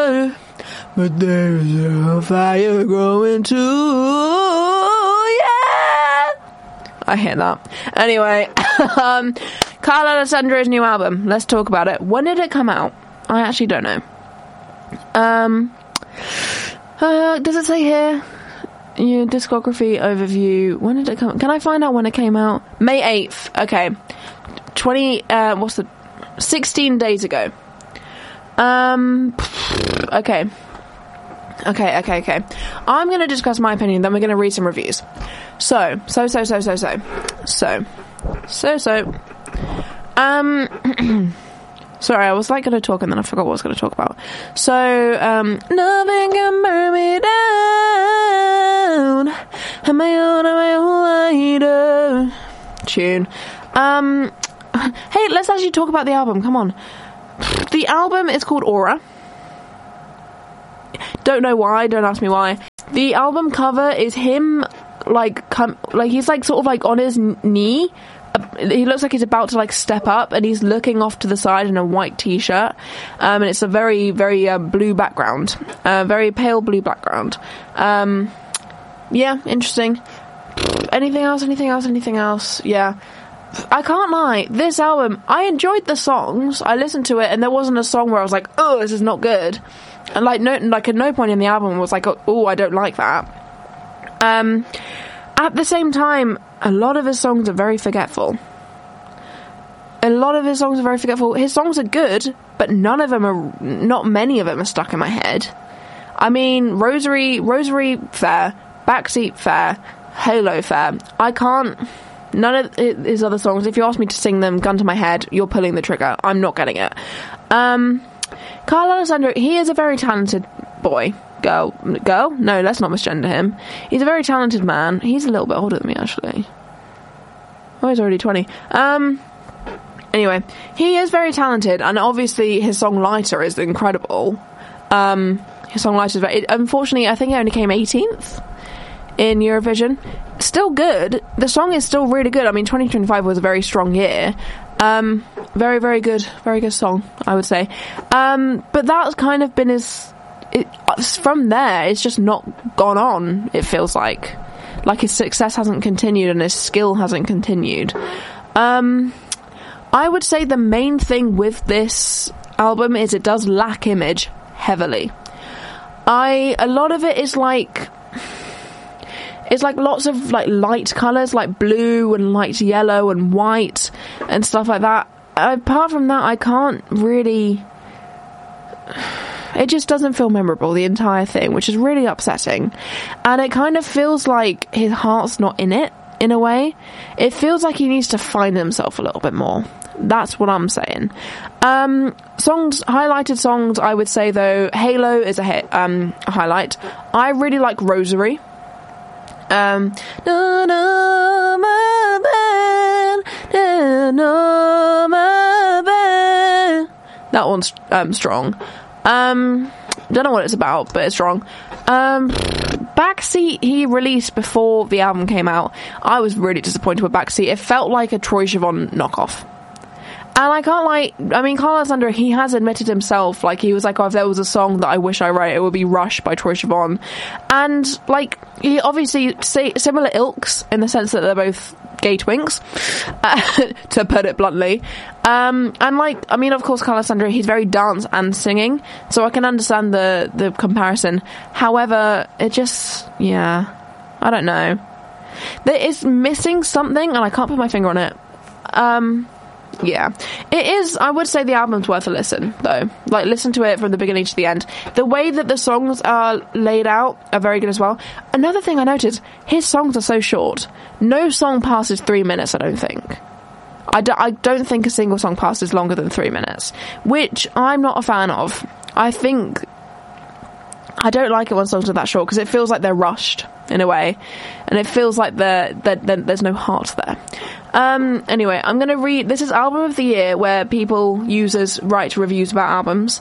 fire, but there's a fire growing too. Yeah, I hear that. Anyway, Kyle Alessandro's new album. Let's talk about it. When did it come out? I actually don't know. Does it say here? Your discography overview. When did it come? Can I find out when it came out? May 8th. Okay. 16 days ago. Okay. I'm going to discuss my opinion, then we're going to read some reviews. So. Sorry, I was like going to talk and then I forgot what I was going to talk about. So, nothing can burn me down. Am I on lighter? Tune. Hey, let's actually talk about the album. Come on. The album is called Aura. Don't know why. Don't ask me why. The album cover is him, like he's like sort of like on his knee. He looks like he's about to like step up, and he's looking off to the side in a white t-shirt. And it's a very, very blue background, very pale blue background. Yeah, interesting. Anything else? Yeah. I can't lie, this album, I enjoyed the songs. I listened to it and there wasn't a song where I was like, oh, this is not good. And at no point in the album was like, oh, I don't like that. At the same time, a lot of his songs are very forgetful. His songs are good, but not many of them are stuck in my head. I mean, Rosary, fair. Backseat, fair. Halo, fair. None of his other songs, if you ask me to sing them, gun to my head, you're pulling the trigger. I'm not getting it. Kyle Alessandro, he is a very talented boy. Girl? No, let's not misgender him. He's a very talented man. He's a little bit older than me, actually. Oh, he's already 20. Anyway, he is very talented, and obviously his song Lighter is incredible. His song Lighter is unfortunately, I think it only came 18th in Eurovision. Still good. The song is still really good. I mean, 2025 was a very strong year. Very, very good song, I would say. But that's kind of been from there, it's just not gone on, it feels like his success hasn't continued and his skill hasn't continued. I would say the main thing with this album is it does lack image heavily. A lot of it is like, it's like lots of like light colours, like blue and light yellow and white and stuff like that. Apart from that, I can't really... It just doesn't feel memorable, the entire thing, which is really upsetting. And it kind of feels like his heart's not in it, in a way. It feels like he needs to find himself a little bit more. That's what I'm saying. Highlighted songs, I would say, though, Halo is a highlight. I really like Rosary. That one's strong. Don't know what it's about, but it's strong. Backseat he released before the album came out. I was really disappointed with Backseat. It felt like a Troye Sivan knockoff. And I can't lie, I mean, Kyle Alessandro, he has admitted himself, like, he was like, oh, if there was a song that I wish I wrote, it would be Rush by Troye Sivan. And, like, he obviously similar ilks, in the sense that they're both gay twinks, to put it bluntly. And, like, I mean, of course, Kyle Alessandro, he's very dance and singing, so I can understand the comparison. However, it just, yeah, I don't know. There is missing something, and I can't put my finger on it. Yeah, it is. I would say the album's worth a listen, though. Like, listen to it from the beginning to the end. The way that the songs are laid out are very good as well. Another thing I noticed, his songs are so short. No song passes 3 minutes, I don't think. I don't think a single song passes longer than 3 minutes, which I'm not a fan of. I don't like it when songs are that short, because it feels like they're rushed, in a way. And it feels like there's no heart there. Anyway, I'm going to read... This is Album of the Year, where users write reviews about albums.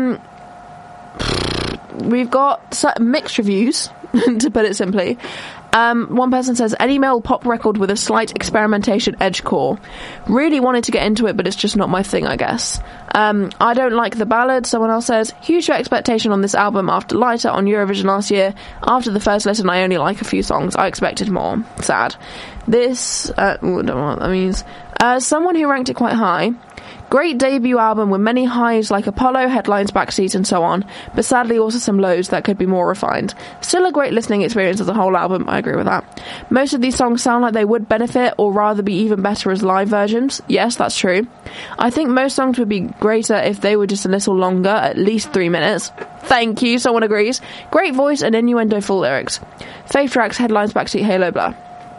We've got mixed reviews, to put it simply. One person says, any male pop record with a slight experimentation edge core. Really wanted to get into it, but it's just not my thing, I guess. I don't like the ballad. Someone else says, huge expectation on this album after Lighter on Eurovision last year. After the first listen, I only like a few songs. I expected more. Sad. This, I don't know what that means. Someone who ranked it quite high. Great debut album with many highs like Apollo, Headlines, Backseat and so on, but sadly also some lows that could be more refined. Still a great listening experience as a whole album, I agree with that. Most of these songs sound like they would benefit or rather be even better as live versions. Yes, that's true. I think most songs would be greater if they were just a little longer, at least 3 minutes. Thank you, someone agrees. Great voice and innuendo-full lyrics. Fave tracks, Headlines, Backseat, Halo, blah.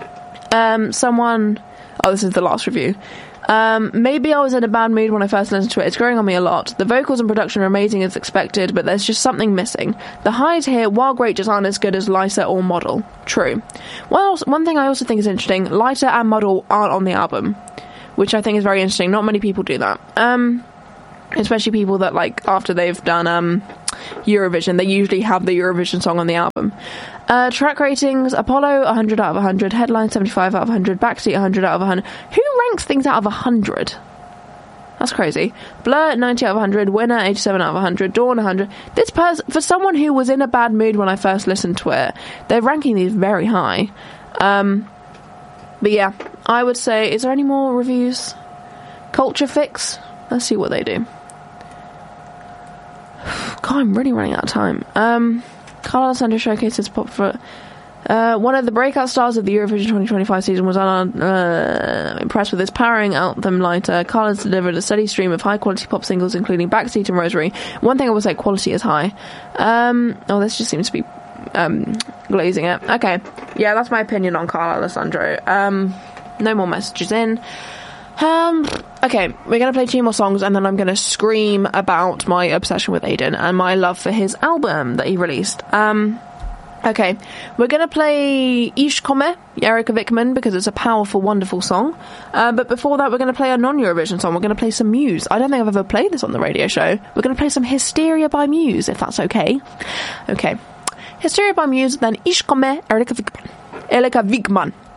Oh, this is the last review. Maybe I was in a bad mood when I first listened to it. It's growing on me a lot. The vocals and production are amazing as expected, but there's just something missing. The highs here, while great, just aren't as good as Lighter or Model. True. Well, one thing I also think is interesting, Lighter and Model aren't on the album, which I think is very interesting. Not many people do that. Especially people that, like, after they've done Eurovision, they usually have the Eurovision song on the album. Track ratings, Apollo 100 out of 100, Headline 75 out of 100, Backseat 100 out of 100. Who ranks things out of 100? That's crazy. Blur 90 out of 100, Winner 87 out of 100, Dawn 100. This person, for someone who was in a bad mood when I first listened to it, they're ranking these very high. But yeah, I would say, is there any more reviews? Culture Fix? Let's see what they do. God, I'm really running out of time. Carla Alessandro showcases pop for one of the breakout stars of the Eurovision 2025 season was impressed with his powering anthem Lighter. Carla's delivered a steady stream of high quality pop singles including Backseat and Rosary. One thing I will say, quality is high. This just seems to be glazing it. Okay, yeah, that's my opinion on Carla Alessandro. No more messages in. Okay, we're going to play 2 more songs and then I'm going to scream about my obsession with Aiden and my love for his album that he released. Okay, we're going to play Ich komme, Erika Wickman, because it's a powerful, wonderful song. But before that, we're going to play a non-Eurovision song. We're going to play some Muse. I don't think I've ever played this on the radio show. We're going to play some Hysteria by Muse, if that's okay. Okay, Hysteria by Muse, then Ich komme, Erika Wickman.